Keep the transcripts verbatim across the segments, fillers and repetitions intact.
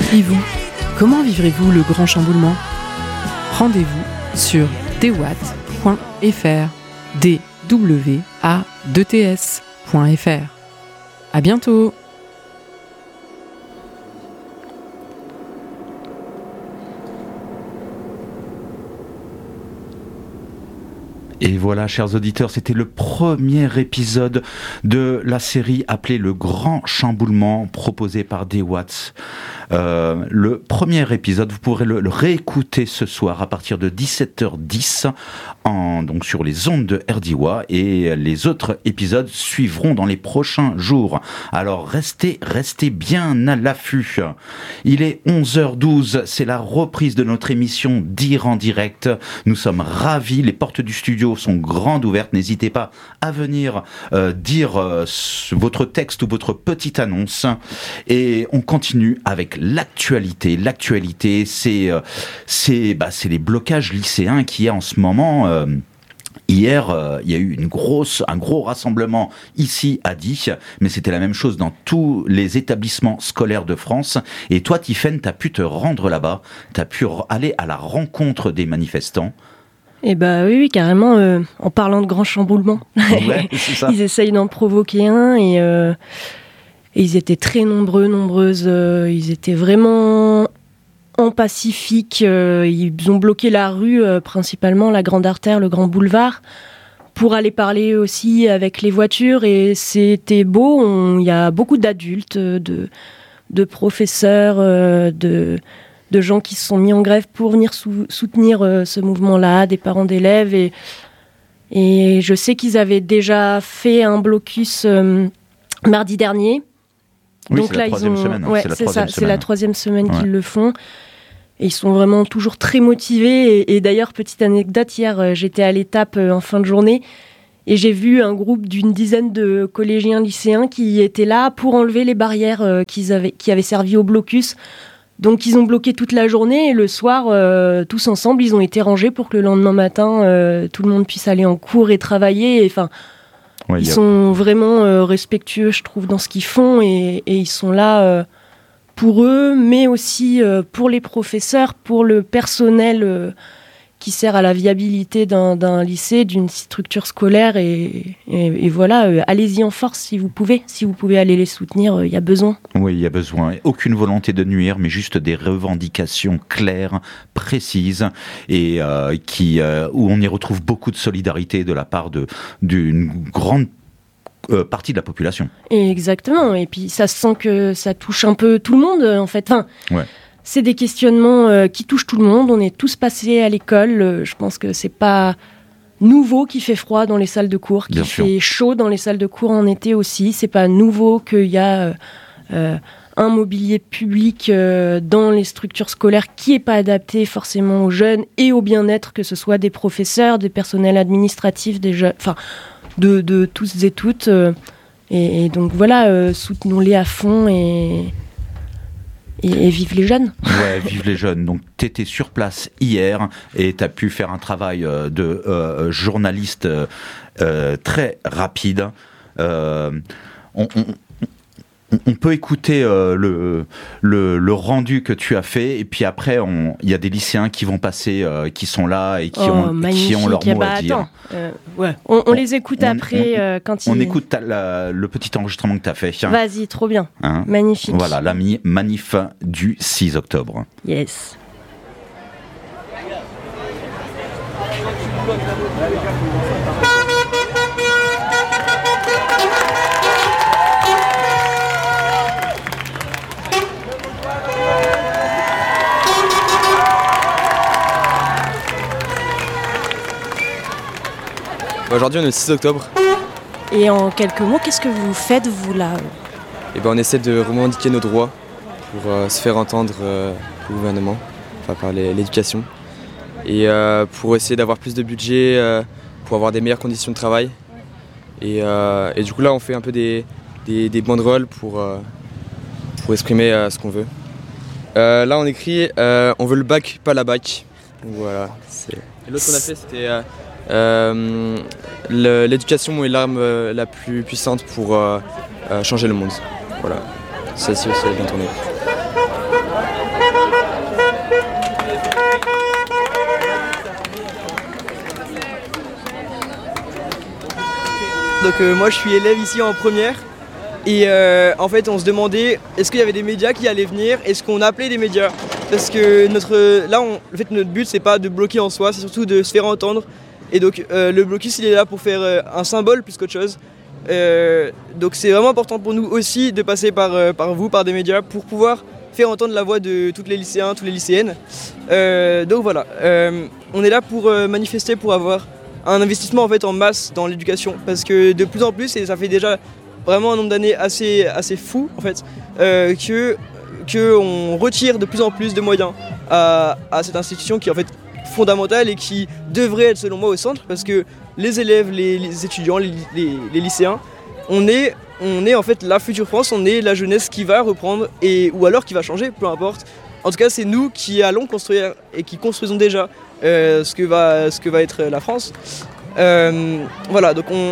Et vous, comment vivrez-vous le grand chamboulement ? Rendez-vous sur d w a t point f r, d w a t t s point f r. À bientôt. Et voilà, chers auditeurs, c'était le premier épisode de la série appelée Le Grand Chamboulement, proposé par D W A T. Euh, le premier épisode, vous pourrez le, le réécouter ce soir à partir de dix-sept heures dix en, donc sur les ondes de R D W A, et les autres épisodes suivront dans les prochains jours. Alors restez, restez bien à l'affût. Il est onze heures douze, c'est la reprise de notre émission Dire en direct. Nous sommes ravis, les portes du studio sont grandes ouvertes. N'hésitez pas à venir euh, dire euh, votre texte ou votre petite annonce. Et on continue avec l'actualité. L'actualité, c'est euh, c'est bah, c'est les blocages lycéens qu'il y a en ce moment. Euh, Hier, euh, il y a eu une grosse, un gros rassemblement ici à Die, mais c'était la même chose dans tous les établissements scolaires de France. Et toi, Tiffaine, t'as pu te rendre là-bas, t'as pu aller à la rencontre des manifestants. Eh bah oui, oui, carrément, euh, en parlant de grand chamboulement. Ouais, c'est ça. Ils essayent d'en provoquer un et, euh, et ils étaient très nombreux, nombreuses. Euh, ils étaient vraiment en pacifique. Euh, ils ont bloqué la rue, euh, principalement la grande artère, le grand boulevard, pour aller parler aussi avec les voitures. Et c'était beau. Il y a beaucoup d'adultes, de, de professeurs, euh, de... de gens qui se sont mis en grève pour venir sou- soutenir euh, ce mouvement-là, des parents d'élèves. Et, et je sais qu'ils avaient déjà fait un blocus euh, mardi dernier. Oui, donc c'est là, la troisième ils ont... semaine. ouais, c'est la c'est troisième ça, semaine. c'est la troisième semaine Ouais. qu'ils le font. Et ils sont vraiment toujours très motivés. Et, et d'ailleurs, petite anecdote, hier, euh, j'étais à l'étape euh, en fin de journée et j'ai vu un groupe d'une dizaine de collégiens lycéens qui étaient là pour enlever les barrières euh, qu'ils avaient, qui avaient servi au blocus. Donc ils ont bloqué toute la journée et le soir, euh, tous ensemble, ils ont été rangés pour que le lendemain matin, euh, tout le monde puisse aller en cours et travailler. Enfin, Ouais, ils y a... sont vraiment euh, respectueux, je trouve, dans ce qu'ils font et, et ils sont là euh, pour eux, mais aussi euh, pour les professeurs, pour le personnel euh, qui sert à la viabilité d'un, d'un lycée, d'une structure scolaire. Et, et, et voilà, euh, allez-y en force si vous pouvez. Si vous pouvez aller les soutenir, il euh, y a besoin. Oui, il y a besoin. Aucune volonté de nuire, mais juste des revendications claires, précises, et euh, qui, euh, où on y retrouve beaucoup de solidarité de la part de, d'une grande euh, partie de la population. Et exactement. Et puis ça se sent que ça touche un peu tout le monde, en fait. Enfin, ouais. C'est des questionnements euh, qui touchent tout le monde. On est tous passés à l'école. Euh, je pense que c'est pas nouveau qu'il fait froid dans les salles de cours, qu'il fait chaud dans les salles de cours en été aussi. C'est pas nouveau qu'il y a euh, euh, un mobilier public euh, dans les structures scolaires qui est pas adapté forcément aux jeunes et au bien-être, que ce soit des professeurs, des personnels administratifs, des jeunes, enfin de, de tous et toutes. Euh, et, et donc voilà, euh, soutenons-les à fond et Et, et vive les jeunes. Ouais, vive les jeunes. Donc, tu étais sur place hier et tu as pu faire un travail de euh, journaliste euh, très rapide. Euh, on, on, on peut écouter euh, le, le, le rendu que tu as fait, et puis après, il y a des lycéens qui vont passer, euh, qui sont là et qui, oh, ont, qui ont leur mot bah, à dire. Attends, euh, ouais. on, on, on les écoute on, après on, euh, quand on ils... écoute ta, la, le petit enregistrement que tu as fait. Vas-y, trop bien. Hein, magnifique. Voilà, la manif du six octobre. Yes. Aujourd'hui on est le six octobre. Et en quelques mots, qu'est-ce que vous faites vous là ? Et ben on essaie de revendiquer nos droits pour euh, se faire entendre euh, au gouvernement, enfin par les, l'éducation. Et euh, pour essayer d'avoir plus de budget, euh, pour avoir des meilleures conditions de travail. Et, euh, et du coup là on fait un peu des, des, des banderoles pour, euh, pour exprimer euh, ce qu'on veut. Euh, là on écrit euh, on veut le bac, pas la bac. Donc voilà. C'est... Et l'autre qu'on a fait c'était euh, euh, le, l'éducation est l'arme euh, la plus puissante pour euh, euh, changer le monde. Voilà. Celle-ci aussi elle est bien tournée. donc euh, moi je suis élève ici en première. Et euh, en fait on se demandait est-ce qu'il y avait des médias qui allaient venir, est-ce qu'on appelait des médias. Parce que notre, là, on, en fait, notre but c'est pas de bloquer en soi, c'est surtout de se faire entendre. Et donc euh, le blocus il est là pour faire euh, un symbole plus qu'autre chose. Euh, donc c'est vraiment important pour nous aussi de passer par, euh, par vous, par des médias, pour pouvoir faire entendre la voix de tous les lycéens, toutes les lycéennes. Euh, donc voilà, euh, on est là pour euh, manifester, pour avoir un investissement en fait en masse dans l'éducation, parce que de plus en plus, et ça fait déjà vraiment un nombre d'années assez, assez fou en fait, euh, que, que on retire de plus en plus de moyens à, à cette institution qui est en fait fondamentale et qui devrait être selon moi au centre, parce que les élèves, les, les étudiants, les, les, les lycéens, on est, on est en fait la future France, on est la jeunesse qui va reprendre, et, ou alors qui va changer, peu importe. En tout cas, c'est nous qui allons construire et qui construisons déjà euh, ce, que va, ce que va être la France. Euh, voilà, donc on,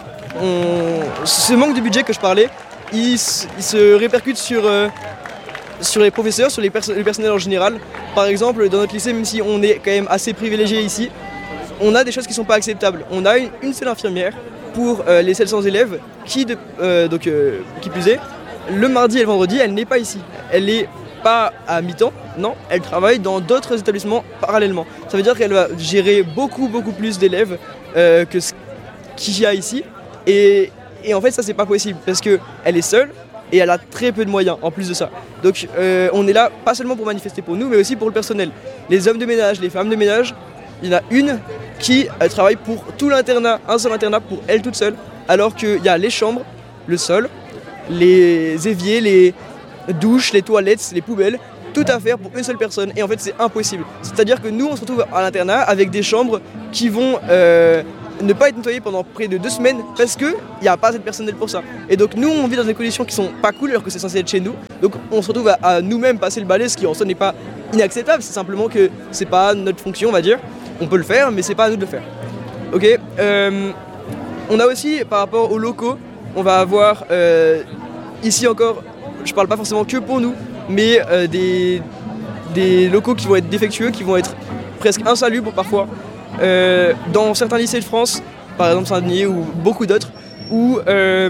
on, ce manque de budget que je parlais, il, il se répercute sur, euh, sur les professeurs, sur les, perso- les personnels en général. Par exemple, dans notre lycée, même si on est quand même assez privilégié ici, on a des choses qui ne sont pas acceptables. On a une, une seule infirmière pour euh, les sept cents élèves qui, de, euh, donc, euh, qui plus est, le mardi et le vendredi, elle n'est pas ici. Elle n'est pas à mi-temps, non, elle travaille dans d'autres établissements parallèlement. Ça veut dire qu'elle va gérer beaucoup, beaucoup plus d'élèves euh, que ce qu'il y a ici. Et, et en fait, ça, c'est pas possible parce qu'elle est seule et elle a très peu de moyens en plus de ça. Donc, euh, on est là pas seulement pour manifester pour nous, mais aussi pour le personnel. Les hommes de ménage, les femmes de ménage, il y en a une qui elle, travaille pour tout l'internat, un seul internat pour elle toute seule, alors qu'il y a les chambres, le sol, les éviers, les douches, les toilettes, les poubelles, tout à faire pour une seule personne. Et en fait, c'est impossible. C'est-à-dire que nous, on se retrouve à l'internat avec des chambres qui vont euh, ne pas être nettoyées pendant près de deux semaines parce qu'il n'y a pas assez de personnel pour ça. Et donc, nous, on vit dans des conditions qui sont pas cool alors que c'est censé être chez nous. Donc, on se retrouve à, à nous-mêmes passer le balai, ce qui en soi n'est pas inacceptable. C'est simplement que c'est pas notre fonction, on va dire. On peut le faire, mais c'est pas à nous de le faire. Ok. Euh, on a aussi, par rapport aux locaux, on va avoir euh, ici encore, je parle pas forcément que pour nous, mais euh, des, des locaux qui vont être défectueux, qui vont être presque insalubres parfois, euh, dans certains lycées de France, par exemple Saint-Denis ou beaucoup d'autres, où euh,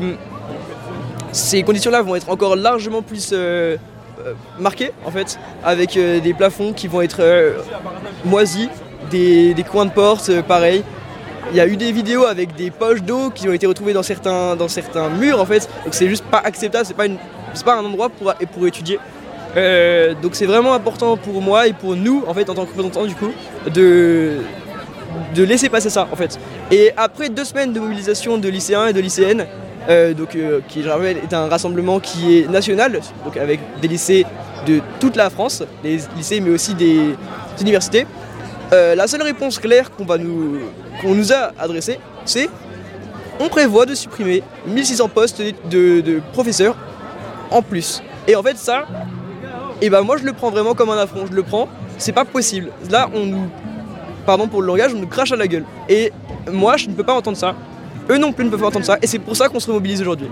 ces conditions-là vont être encore largement plus euh, euh, marquées, en fait, avec euh, des plafonds qui vont être euh, moisis, des, des coins de porte, euh, pareil. Il y a eu des vidéos avec des poches d'eau qui ont été retrouvées dans certains, dans certains murs, en fait, donc c'est juste pas acceptable, c'est pas, une, c'est pas un endroit pour, pour étudier. Euh, donc c'est vraiment important pour moi et pour nous, en fait, en tant que représentants, du coup, de, de laisser passer ça, en fait. Et après deux semaines de mobilisation de lycéens et de lycéennes, euh, donc, euh, qui, je rappelle, est un rassemblement qui est national, donc avec des lycées de toute la France, des lycées mais aussi des universités, euh, la seule réponse claire qu'on va nous, qu'on nous a adressée, c'est on prévoit de supprimer mille six cents postes de, de professeurs en plus. Et en fait ça, et ben moi je le prends vraiment comme un affront, je le prends, c'est pas possible. Là on nous, pardon pour le langage, on nous crache à la gueule. Et moi je ne peux pas entendre ça, eux non plus ne peuvent pas entendre ça, et c'est pour ça qu'on se remobilise aujourd'hui.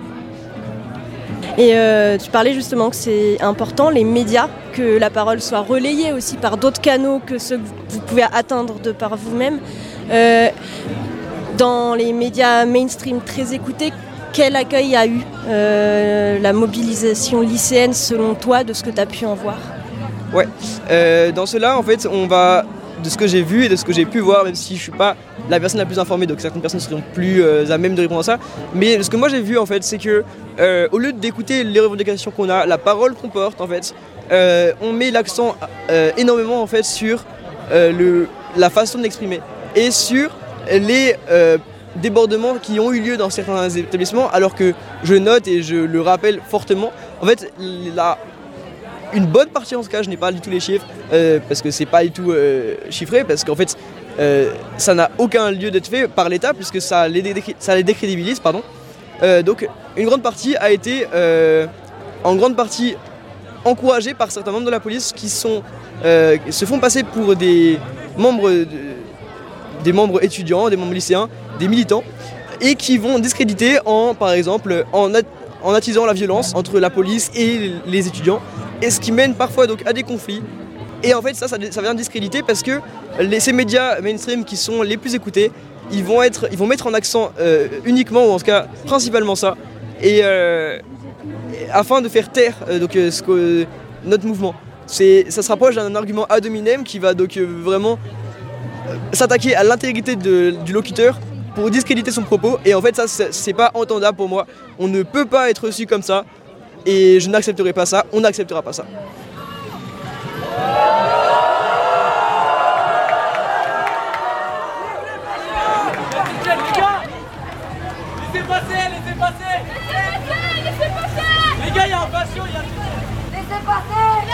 Et euh, tu parlais justement que c'est important, les médias, que la parole soit relayée aussi par d'autres canaux que ceux que vous pouvez atteindre de par vous-même. Euh, dans les médias mainstream très écoutés, quel accueil a eu euh, la mobilisation lycéenne selon toi, de ce que tu as pu en voir ? Ouais, euh, dans cela en fait on va, de ce que j'ai vu et de ce que j'ai pu voir, même si je suis pas la personne la plus informée, donc certaines personnes seront plus euh, à même de répondre à ça, mais ce que moi j'ai vu en fait c'est que euh, au lieu d'écouter les revendications qu'on a, la parole qu'on porte en fait, euh, on met l'accent euh, énormément en fait sur euh, le, la façon de l'exprimer et sur les euh, débordements qui ont eu lieu dans certains établissements, alors que je note et je le rappelle fortement, en fait la une bonne partie en tout cas, je n'ai pas du tout les chiffres euh, parce que c'est pas du tout euh, chiffré, parce qu'en fait euh, ça n'a aucun lieu d'être fait par l'État puisque ça les, dé- ça les décrédibilise, pardon. Euh, donc une grande partie a été euh, en grande partie encouragée par certains membres de la police qui sont, euh, se font passer pour des membres, de, des membres étudiants, des membres lycéens, des militants, et qui vont discréditer en, par exemple en, at- en attisant la violence entre la police et les étudiants. Et ce qui mène parfois donc à des conflits. Et en fait ça, ça, ça vient discréditer parce que les, ces médias mainstream qui sont les plus écoutés ils vont, être, ils vont mettre en accent euh, uniquement, ou en tout cas principalement ça, et, euh, afin de faire taire euh, donc, euh, ce que, euh, notre mouvement. C'est, ça se rapproche d'un argument ad hominem qui va donc euh, vraiment euh, s'attaquer à l'intégrité de, du locuteur pour discréditer son propos, et en fait ça c'est, c'est pas entendable pour moi. On ne peut pas être reçu comme ça, et je n'accepterai pas ça, on n'acceptera pas ça. Laissez passer, laissez passer. Laissez passer. Les gars, il y a un patient, il y a... Laissez passer.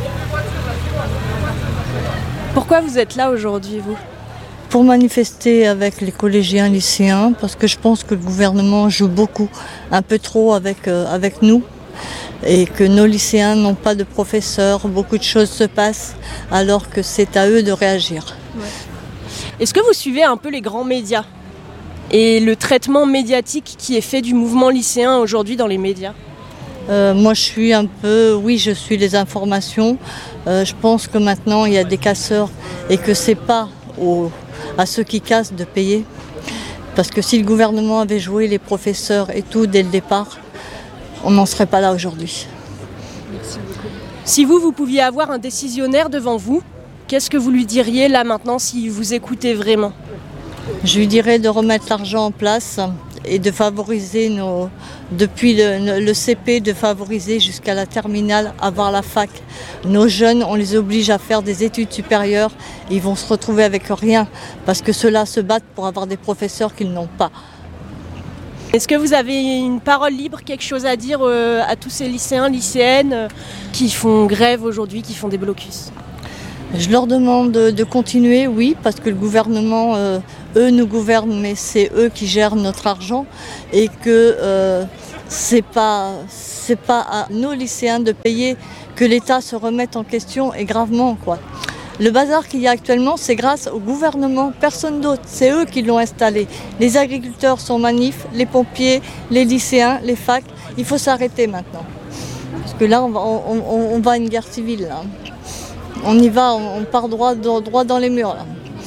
Pourquoi vous êtes là aujourd'hui, vous ? Pour manifester avec les collégiens, lycéens, parce que je pense que le gouvernement joue beaucoup, un peu trop avec, euh, avec nous, et que nos lycéens n'ont pas de professeurs, beaucoup de choses se passent, alors que c'est à eux de réagir. Ouais. Est-ce que vous suivez un peu les grands médias et le traitement médiatique qui est fait du mouvement lycéen aujourd'hui dans les médias ? Euh, moi je suis un peu, oui je suis les informations, euh, je pense que maintenant il y a des casseurs et que c'est pas aux, à ceux qui cassent de payer, parce que si le gouvernement avait joué les professeurs et tout dès le départ, on n'en serait pas là aujourd'hui. Merci beaucoup. Si vous, vous pouviez avoir un décisionnaire devant vous, qu'est-ce que vous lui diriez là maintenant s'il vous écoutait vraiment ? Je lui dirais de remettre l'argent en place et de favoriser nos, depuis le, le C P, de favoriser jusqu'à la terminale, avoir la fac. Nos jeunes, on les oblige à faire des études supérieures, ils vont se retrouver avec rien parce que ceux-là se battent pour avoir des professeurs qu'ils n'ont pas. Est-ce que vous avez une parole libre, quelque chose à dire euh, à tous ces lycéens, lycéennes euh, qui font grève aujourd'hui, qui font des blocus ? Je leur demande de, de continuer, oui, parce que le gouvernement, euh, eux nous gouvernent, mais c'est eux qui gèrent notre argent et que euh, c'est pas, c'est pas à nos lycéens de payer, que l'État se remette en question et gravement, quoi. Le bazar qu'il y a actuellement, c'est grâce au gouvernement, personne d'autre. C'est eux qui l'ont installé. Les agriculteurs sont manifs, les pompiers, les lycéens, les facs. Il faut s'arrêter maintenant. Parce que là, on va, on, on, on va à une guerre civile. Là. On y va, on part droit, droit dans les murs. Là.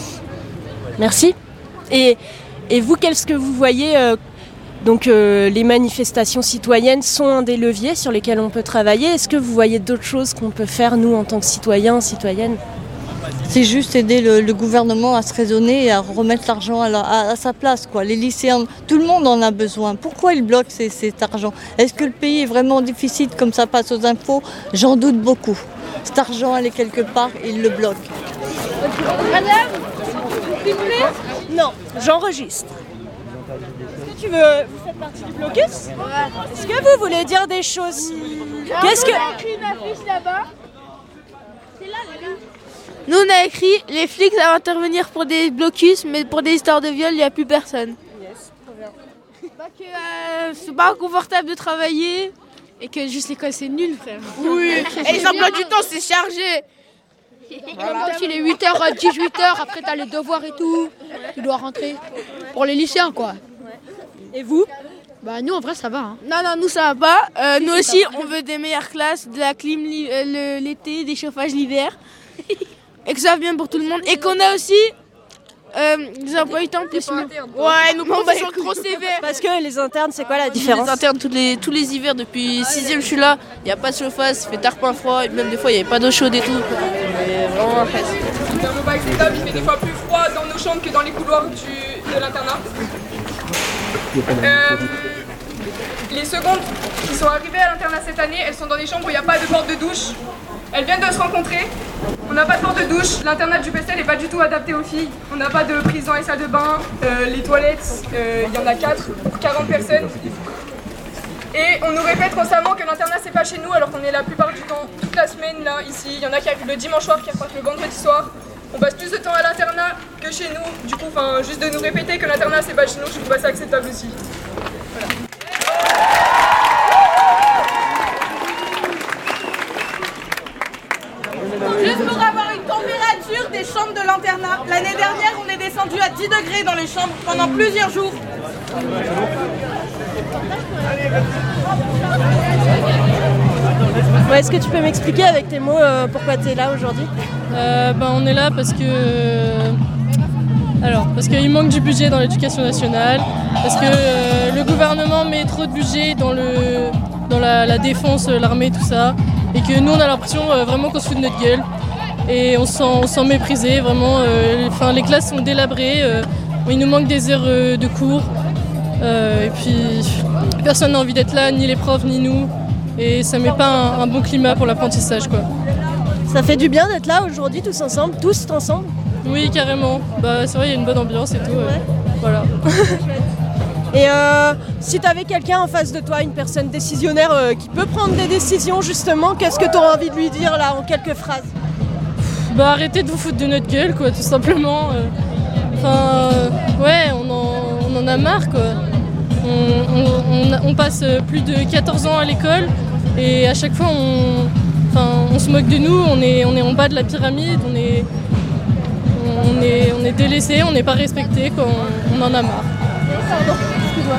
Merci. Et, et vous, qu'est-ce que vous voyez euh, donc euh, les manifestations citoyennes sont un des leviers sur lesquels on peut travailler. Est-ce que vous voyez d'autres choses qu'on peut faire, nous, en tant que citoyens, citoyennes ? C'est juste aider le, le gouvernement à se raisonner et à remettre l'argent à, la, à, à sa place, quoi. Les lycéens, tout le monde en a besoin. Pourquoi ils bloquent ces, cet argent ? Est-ce que le pays est vraiment difficile comme ça passe aux infos ? J'en doute beaucoup. Cet argent, elle est quelque part, ils le bloquent. Madame, vous filmez ? Non, j'enregistre. Est-ce que tu veux... Vous faites partie du blocus ? Ouais. Est-ce que vous voulez dire des choses ? Qu'est-ce que... On a écrit une affiche là-bas. C'est là, là. Nous, on a écrit « Les flics savent intervenir pour des blocus, mais pour des histoires de viol, il n'y a plus personne. » Yes, trop bien. Bah que euh, c'est pas confortable de travailler et que juste l'école, c'est nul, frère. Oui, et les emplois du temps, c'est chargé. Voilà. Il est huit heures à dix-huit heures, après t'as les devoirs et tout, tu dois rentrer. Pour les lycéens, quoi. Et vous ? Bah nous, en vrai, ça va. Hein. Non, non, nous, ça va pas. Euh, nous aussi, on veut des meilleures classes, de la clim li- euh, le, l'été, des chauffages l'hiver. Et que ça va bien pour tout le monde. Et qu'on a aussi euh, des emplois du temps plus. Ouais, nos profs sont trop sévères. Parce que les internes, c'est quoi la différence ? Les internes, tous les, tous les hivers, depuis sixième, je suis là. Il n'y a pas de chauffage, ça fait tard point froid. Même des fois, il n'y avait pas d'eau chaude et tout. Mais vraiment, après. C'est un repas acceptable, il fait des fois plus froid dans nos chambres que dans les couloirs du, de l'internat. Euh, les secondes qui sont arrivées à l'internat cette année, elles sont dans des chambres où il n'y a pas de porte de douche. Elles viennent de se rencontrer. On n'a pas de porte de douche. L'internat du P S L n'est pas du tout adapté aux filles. On n'a pas de prise dans les salles de bain. Euh, les toilettes, euh, il y en a quatre pour quarante personnes. Et on nous répète constamment que l'internat c'est pas chez nous alors qu'on est la plupart du temps toute la semaine là, ici. Il y en a qui arrivent le dimanche soir, qui repartent le vendredi soir. On passe plus de temps à l'internat que chez nous. Du coup, enfin, juste de nous répéter que l'internat c'est pas chez nous, je trouve pas ça acceptable aussi. Voilà. Juste pour avoir une température des chambres de l'internat. L'année dernière, on est descendu à dix degrés dans les chambres pendant plusieurs jours. Ouais, est-ce que tu peux m'expliquer avec tes mots euh, pourquoi tu es là aujourd'hui ? euh, ben, On est là parce que Alors, parce qu'il manque du budget dans l'éducation nationale, parce que euh, le gouvernement met trop de budget dans, le, dans la, la défense, l'armée, tout ça, et que nous on a l'impression euh, vraiment qu'on se fout de notre gueule, et on se sent, on se sent méprisé, vraiment, euh, enfin, les classes sont délabrées, euh, il nous manque des heures euh, de cours, euh, et puis personne n'a envie d'être là, ni les profs, ni nous, et ça met pas un, un bon climat pour l'apprentissage, quoi. Ça fait du bien d'être là aujourd'hui tous ensemble, tous ensemble? Oui, carrément. Bah, c'est vrai, il y a une bonne ambiance et tout. Ouais. Ouais. Voilà. Et euh, si tu avais quelqu'un en face de toi, une personne décisionnaire euh, qui peut prendre des décisions justement, qu'est-ce que tu aurais envie de lui dire là en quelques phrases? Bah, arrêtez de vous foutre de notre gueule, quoi, tout simplement. Enfin, euh, ouais, on en, on en a marre, quoi. On, on, on, on passe plus de quatorze ans à l'école et à chaque fois on... Enfin, on se moque de nous, on est, on est en bas de la pyramide, on est, on est, on est délaissé, on n'est pas respecté, quoi, on, on en a marre. Pardon, excuse-moi.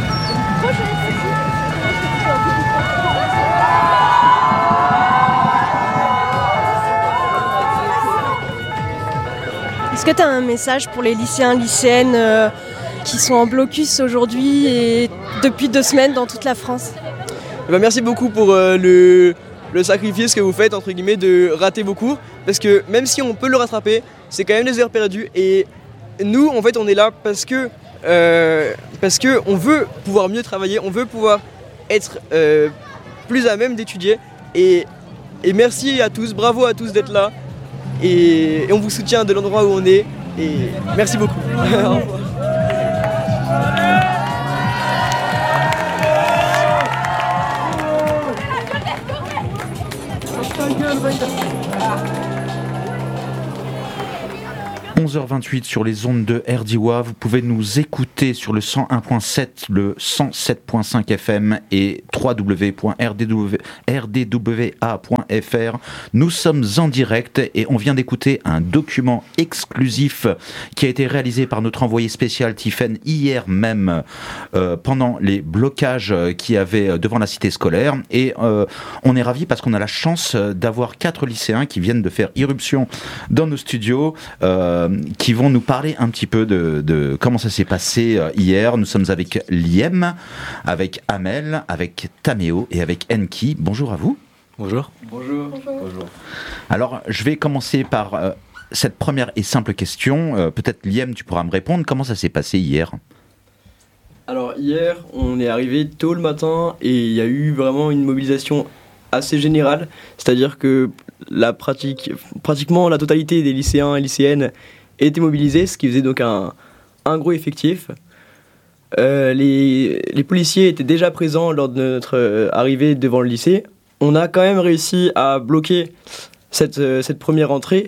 Est-ce que tu as un message pour les lycéens, lycéennes euh, qui sont en blocus aujourd'hui et depuis deux semaines dans toute la France? Bah, merci beaucoup pour euh, le... le sacrifice que vous faites, entre guillemets, de rater vos cours, parce que même si on peut le rattraper, c'est quand même des heures perdues, et nous, en fait, on est là parce que, euh, parce que on veut pouvoir mieux travailler, on veut pouvoir être euh, plus à même d'étudier, et, et merci à tous, bravo à tous d'être là, et, et on vous soutient de l'endroit où on est, et merci beaucoup. Au revoir. onze heures vingt-huit sur les ondes de R D W A. Vous pouvez nous écouter sur le cent un point sept, le cent sept point cinq F M et w w w point r d w a point f r. Nous sommes en direct et on vient d'écouter un document exclusif qui a été réalisé par notre envoyé spécial Tiffaine hier même euh, pendant les blocages qu'il y avait devant la cité scolaire. Et euh, on est ravis parce qu'on a la chance d'avoir quatre lycéens qui viennent de faire irruption dans nos studios. Euh, qui vont nous parler un petit peu de, de comment ça s'est passé hier. Nous sommes avec Liem, avec Amel, avec Taméo et avec Enki. Bonjour à vous. Bonjour. Bonjour. Bonjour. Alors, je vais commencer par euh, cette première et simple question. Euh, peut-être Liem, tu pourras me répondre. Comment ça s'est passé hier ? Alors hier, on est arrivé tôt le matin et il y a eu vraiment une mobilisation assez générale. C'est-à-dire que la pratique, pratiquement la totalité des lycéens et lycéennes étaient mobilisés, ce qui faisait donc un, un gros effectif. Euh, les, les policiers étaient déjà présents lors de notre euh, arrivée devant le lycée. On a quand même réussi à bloquer cette, euh, cette première entrée.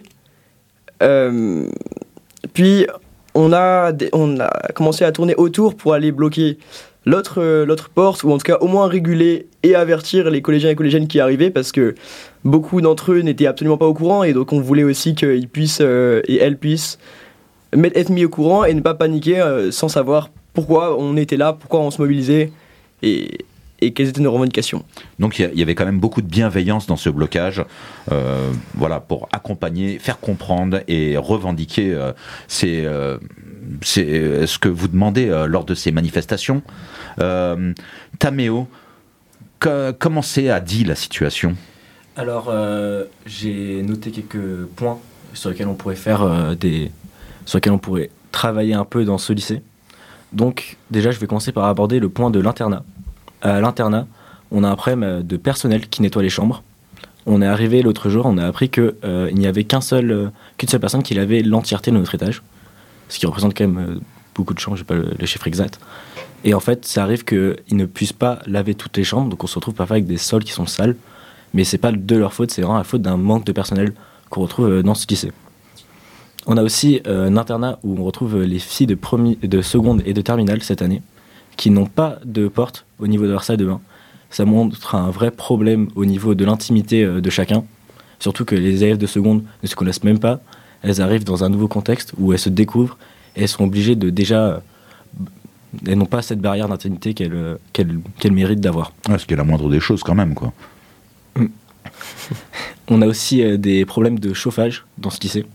Euh, puis on a, on a commencé à tourner autour pour aller bloquer l'autre, euh, l'autre porte, ou en tout cas au moins réguler et avertir les collégiens et collégiennes qui arrivaient, parce que beaucoup d'entre eux n'étaient absolument pas au courant, et donc on voulait aussi qu'ils puissent euh, et elles puissent être mis au courant et ne pas paniquer euh, sans savoir pourquoi on était là, pourquoi on se mobilisait et, et quelles étaient nos revendications. Donc il y, y avait quand même beaucoup de bienveillance dans ce blocage, euh, voilà, pour accompagner, faire comprendre et revendiquer euh, ces, euh, ces, ce que vous demandez euh, lors de ces manifestations. Euh, Taméo, que, comment c'est a dit la situation ? Alors, euh, j'ai noté quelques points sur lesquels on pourrait faire euh, des, sur lesquels on pourrait travailler un peu dans ce lycée. Donc, déjà, je vais commencer par aborder le point de l'internat. À l'internat, on a un problème de personnel qui nettoie les chambres. On est arrivé l'autre jour, on a appris qu'il euh, n'y avait qu'un seul, euh, qu'une seule personne qui avait l'entièreté de notre étage, ce qui représente quand même euh, beaucoup de chambres, je n'ai pas le, le chiffre exact. Et en fait, ça arrive qu'ils ne puissent pas laver toutes les chambres, donc on se retrouve parfois avec des sols qui sont sales, mais c'est pas de leur faute, c'est vraiment la faute d'un manque de personnel qu'on retrouve dans ce lycée. On a aussi euh, un internat où on retrouve les filles de, premier, de seconde et de terminale cette année, qui n'ont pas de porte au niveau de leur salle de bain. Ça montre un vrai problème au niveau de l'intimité euh, de chacun, surtout que les élèves de seconde ne se connaissent même pas. Elles arrivent dans un nouveau contexte où elles se découvrent et elles sont obligées de déjà... Elles n'ont pas cette barrière d'intimité qu'elles, qu'elles, qu'elles méritent d'avoir. Ouais, ce qui est la moindre des choses quand même, quoi. On a aussi euh, des problèmes de chauffage dans ce lycée.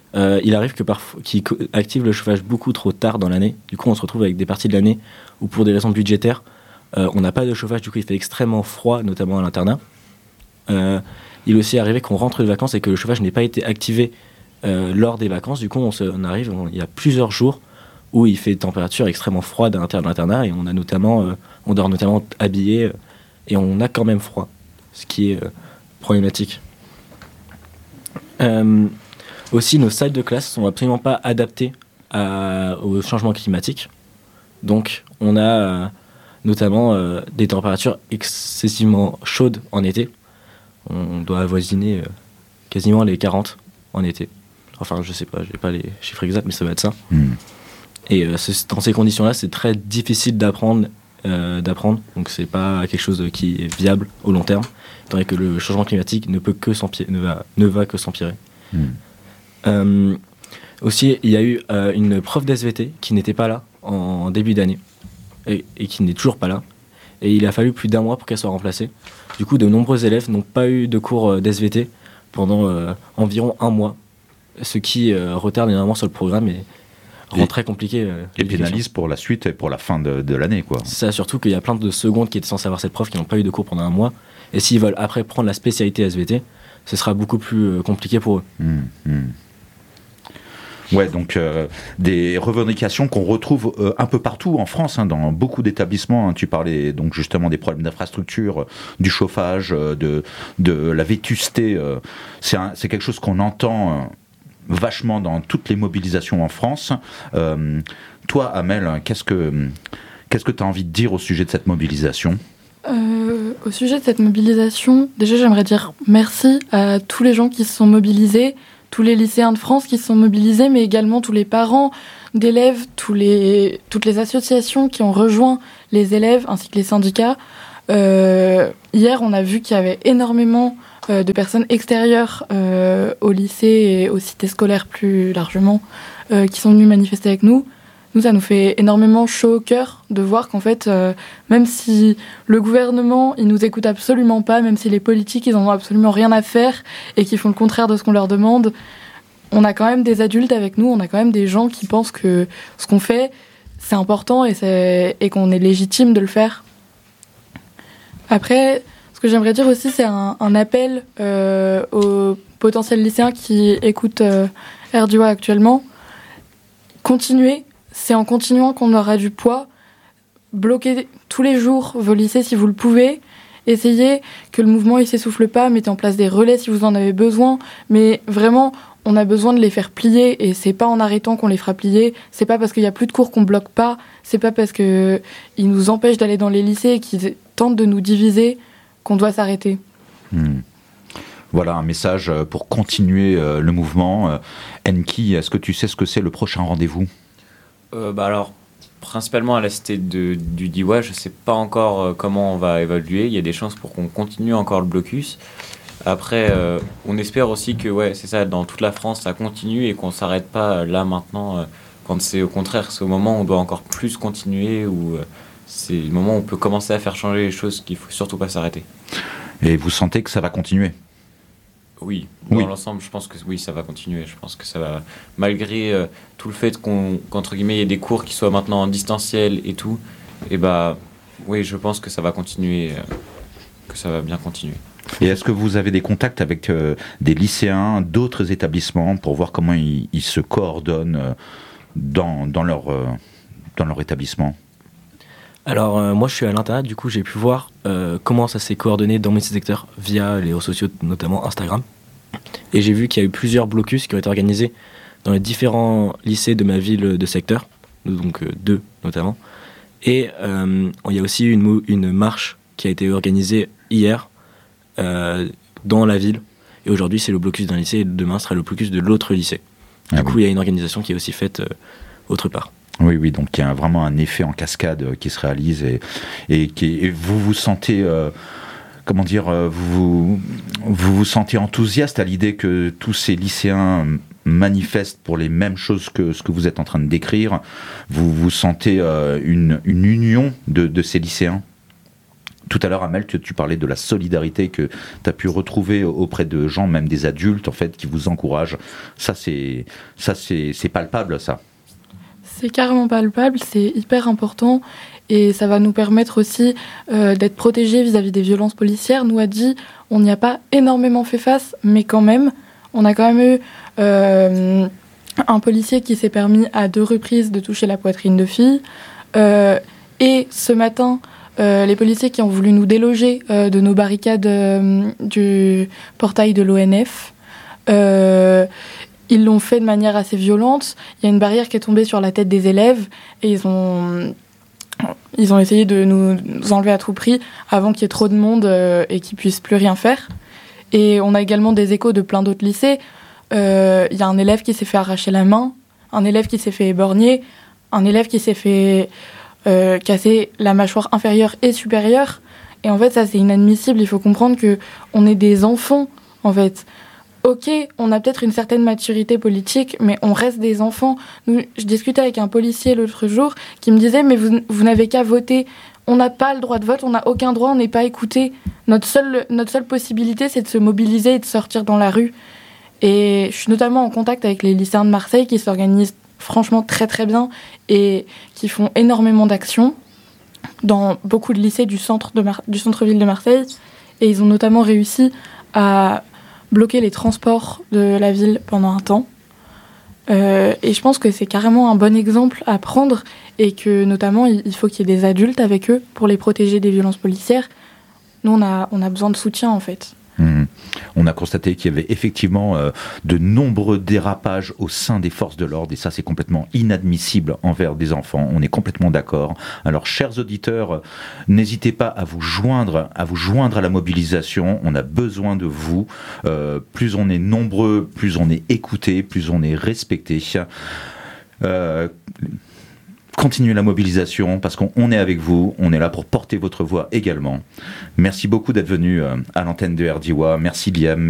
Euh, il arrive que parfois, qu'ils co- activent le chauffage beaucoup trop tard dans l'année. Du coup, on se retrouve avec des parties de l'année où, pour des raisons budgétaires, euh, on n'a pas de chauffage. Du coup, il fait extrêmement froid, notamment à l'internat. Euh, il est aussi arrivé qu'on rentre de vacances et que le chauffage n'ait pas été activé euh, lors des vacances. Du coup, on, se, on arrive, on- il y a plusieurs jours où il fait température extrêmement froide à l'intérieur de l'internat et on a notamment, euh, on dort notamment habillé euh, et on a quand même froid, ce qui est euh, problématique. Euh, Aussi, nos salles de classe sont absolument pas adaptées à- au changement climatique. Donc, on a euh, notamment euh, des températures excessivement chaudes en été. On doit avoisiner euh, quasiment les quarante en été. Enfin, je sais pas, j'ai pas les chiffres exacts, mais ça va être ça. Mm. Et euh, c'est- dans ces conditions-là, c'est très difficile d'apprendre. euh, d'apprendre. Donc, c'est pas quelque chose qui est viable au long terme, étant donné que le changement climatique ne peut que s'empirer, ne va, ne va que s'empirer. Mm. Euh, aussi, il y a eu euh, une prof d'S V T qui n'était pas là en début d'année et, et qui n'est toujours pas là. Et il a fallu plus d'un mois pour qu'elle soit remplacée. Du coup, de nombreux élèves n'ont pas eu de cours d'S V T pendant euh, environ un mois, ce qui euh, retarde énormément sur le programme et rend Et- très compliqué. Euh, Et l'éducation. pénalise pour la suite et pour la fin de, de l'année, quoi. C'est ça, surtout qu'il y a plein de secondes qui étaient censées avoir cette prof qui n'ont pas eu de cours pendant un mois. Et s'ils veulent après prendre la spécialité S V T, ce sera beaucoup plus euh, compliqué pour eux. Mm, mm. Ouais, donc euh, des revendications qu'on retrouve euh, un peu partout en France, hein, dans beaucoup d'établissements. Hein. Tu parlais donc justement des problèmes d'infrastructure, euh, du chauffage, euh, de, de la vétusté. Euh, c'est, un, c'est quelque chose qu'on entend euh, vachement dans toutes les mobilisations en France. Euh, toi, Amel, qu'est-ce que qu'est-ce que tu as envie de dire au sujet de cette mobilisation ? Euh, au sujet de cette mobilisation, déjà j'aimerais dire merci à tous les gens qui se sont mobilisés, tous les lycéens de France qui se sont mobilisés, mais également tous les parents d'élèves, tous les, toutes les associations qui ont rejoint les élèves ainsi que les syndicats. Euh, hier, on a vu qu'il y avait énormément euh, de personnes extérieures euh, au lycée et aux cités scolaires plus largement euh, qui sont venues manifester avec nous. Nous, ça nous fait énormément chaud au cœur de voir qu'en fait, euh, même si le gouvernement, il nous écoute absolument pas, même si les politiques, ils en ont absolument rien à faire et qu'ils font le contraire de ce qu'on leur demande, on a quand même des adultes avec nous, on a quand même des gens qui pensent que ce qu'on fait, c'est important et, c'est, et qu'on est légitime de le faire. Après, ce que j'aimerais dire aussi, c'est un, un appel euh, aux potentiels lycéens qui écoutent euh, R D U A actuellement. Continuez. C'est en continuant qu'on aura du poids. Bloquez tous les jours vos lycées si vous le pouvez. Essayez que le mouvement ne s'essouffle pas. Mettez en place des relais si vous en avez besoin. Mais vraiment, on a besoin de les faire plier. Et c'est pas en arrêtant qu'on les fera plier. C'est pas parce qu'il n'y a plus de cours qu'on bloque pas. C'est pas parce qu'ils nous empêchent d'aller dans les lycées et qu'ils tentent de nous diviser qu'on doit s'arrêter. Hmm. Voilà un message pour continuer euh, le mouvement. Euh, Enki, est-ce que tu sais ce que c'est le prochain rendez-vous ? Euh, bah alors, principalement à la cité de, du D I W A, je ne sais pas encore euh, comment on va évaluer. Il y a des chances pour qu'on continue encore le blocus. Après, euh, on espère aussi que, ouais, c'est ça, dans toute la France, ça continue et qu'on ne s'arrête pas là maintenant. Euh, quand c'est au contraire, c'est au moment où on doit encore plus continuer, où euh, c'est le moment où on peut commencer à faire changer les choses, qu'il ne faut surtout pas s'arrêter. Et vous sentez que ça va continuer ? Oui, dans Oui. l'ensemble, je pense que oui, ça va continuer. Je pense que ça va, malgré euh, tout le fait qu'on, qu'entre guillemets, il y ait des cours qui soient maintenant en distanciel et tout, et bah, oui, je pense que ça va continuer, euh, que ça va bien continuer. Et est-ce que vous avez des contacts avec euh, des lycéens d'autres établissements pour voir comment ils, ils se coordonnent euh, dans, dans, leur, euh, dans leur établissement ? Alors, euh, moi, je suis à l'internat, du coup, j'ai pu voir euh, comment ça s'est coordonné dans mes secteurs via les réseaux sociaux, notamment Instagram. Et j'ai vu qu'il y a eu plusieurs blocus qui ont été organisés dans les différents lycées de ma ville de secteur, donc euh, deux notamment. Et euh, il y a aussi une, mou- une marche qui a été organisée hier euh, dans la ville. Et aujourd'hui, c'est le blocus d'un lycée et demain sera le blocus de l'autre lycée. Du Ah coup, oui. il y a une organisation qui est aussi faite euh, autre part. Oui, oui, donc il y a vraiment un effet en cascade euh, qui se réalise et, et, qui, et vous vous sentez, euh, comment dire, euh, vous, vous vous sentez enthousiaste à l'idée que tous ces lycéens manifestent pour les mêmes choses que ce que vous êtes en train de décrire. Vous vous sentez euh, une, une union de, de ces lycéens Tout à l'heure, Amel, tu, tu parlais de la solidarité que tu as pu retrouver auprès de gens, même des adultes, en fait, qui vous encouragent. Ça, c'est, ça, c'est, c'est palpable, ça. C'est carrément palpable, c'est hyper important. Et ça va nous permettre aussi euh, d'être protégés vis-à-vis des violences policières. Nous a dit, on n'y a pas énormément fait face, mais quand même, on a quand même eu euh, un policier qui s'est permis à deux reprises de toucher la poitrine de fille. Euh, et ce matin, euh, les policiers qui ont voulu nous déloger euh, de nos barricades euh, du portail de l'O N F, euh, ils l'ont fait de manière assez violente. Il y a une barrière qui est tombée sur la tête des élèves et ils ont... Ils ont essayé de nous, nous enlever à tout prix avant qu'il y ait trop de monde euh, et qu'ils puissent plus rien faire. Et on a également des échos de plein d'autres lycées. Il euh, y a un élève qui s'est fait arracher la main, un élève qui s'est fait éborgner, un élève qui s'est fait euh, casser la mâchoire inférieure et supérieure. Et en fait, ça, c'est inadmissible. Il faut comprendre qu'on est des enfants, en fait. Ok, on a peut-être une certaine maturité politique, mais on reste des enfants. Nous, je discutais avec un policier l'autre jour qui me disait « Mais vous, vous n'avez qu'à voter. On n'a pas le droit de vote, on n'a aucun droit, on n'est pas écouté. Notre seule, notre seule possibilité, c'est de se mobiliser et de sortir dans la rue. » Et je suis notamment en contact avec les lycéens de Marseille qui s'organisent franchement très très bien et qui font énormément d'actions dans beaucoup de lycées du, centre de Mar- du centre-ville de Marseille. Et ils ont notamment réussi à bloquer les transports de la ville pendant un temps. Euh, et je pense que c'est carrément un bon exemple à prendre et que notamment il faut qu'il y ait des adultes avec eux pour les protéger des violences policières. Nous, on a, on a besoin de soutien en fait. Mmh. On a constaté qu'il y avait effectivement euh, de nombreux dérapages au sein des forces de l'ordre et ça c'est complètement inadmissible envers des enfants, on est complètement d'accord. Alors chers auditeurs, euh, n'hésitez pas à vous joindre à vous joindre à la mobilisation, on a besoin de vous, euh, plus on est nombreux, plus on est écouté, plus on est respecté. Euh, Continuez la mobilisation parce qu'on est avec vous, on est là pour porter votre voix également. Merci beaucoup d'être venu à l'antenne de R D I W A. Merci Liam.